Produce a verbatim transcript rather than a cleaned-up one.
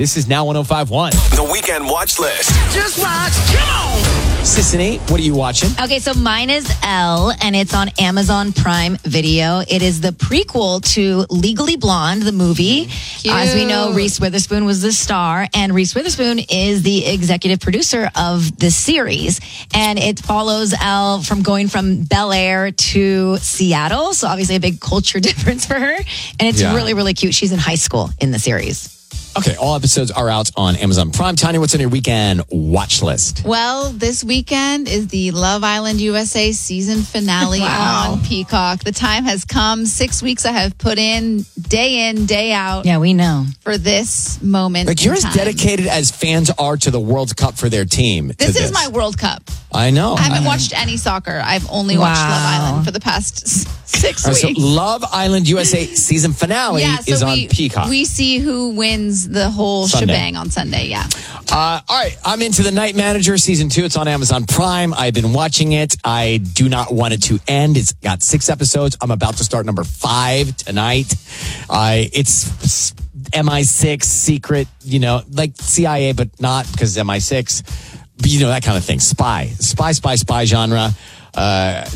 This is Now one oh five point one. The Weekend Watch List. Just watch. Come on. Sissany, what are you watching? Okay, so mine is Elle, and it's on Amazon Prime Video. It is the prequel to Legally Blonde, the movie. Cute. As we know, Reese Witherspoon was the star, and Reese Witherspoon is the executive producer of the series. And it follows Elle from going from Bel Air to Seattle, so obviously a big culture difference for her. And it's Yeah. really, really cute. She's in high school in the series. Okay, all episodes are out on Amazon Prime. Tanya, what's on your weekend watch list? Well, this weekend is the Love Island U S A season finale Wow. on Peacock. The time has come. Six weeks I have put in, day in, day out, Yeah, we know. for this moment. Like, in you're as time. dedicated as fans are to the World Cup for their team. to This is my World Cup. I know. I haven't I- watched any soccer. I've only watched Wow. Love Island for the past s- six All right, so weeks. Love Island U S A season finale yeah, so is we, on Peacock. we see who wins the whole Sunday. shebang on Sunday. Yeah. Uh, all right, I'm into The Night Manager season two. It's on Amazon Prime. I've been watching it. I do not want it to end. It's got six episodes. I'm about to start number five tonight. Uh, it's M I six secret, you know, like C I A, but not because M I six. But you know, that kind of thing. Spy, spy, spy, spy genre. Uh,